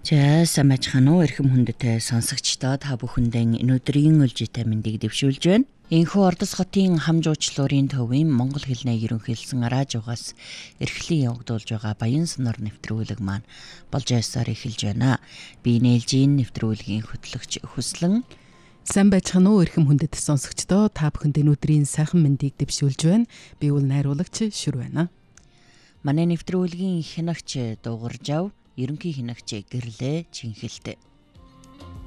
За сайн байцгаана уу эрхэм хүндэт сонсогчдоо та бүхэндээ өнөөдрийн үлжитэй мэндийг дэвшүүлж байна. Энэхүү Ордос хотын хам жуучлалын төвийн монгол хэлний ерөнхийлсөн радиогоос эрхлэн явагдуулж байгаа баян сонор нэвтрүүлэг маань болж ясаар эхэлж байна. Би нээлжийн нэвтрүүлгийн хөтлөгч Хүслэн. Сайн байцгаана уу эрхэм хүндэт сонсогчдоо та бүхэнд өнөөдрийн сайхан мэндийг дэвшүүлж байна. Би бол найруулагч Шүр байна. Манай нэвтрүүлгийн хянагч Дугаржав, ерөнхий хянагч Гэрлээ Чинхэлтэй.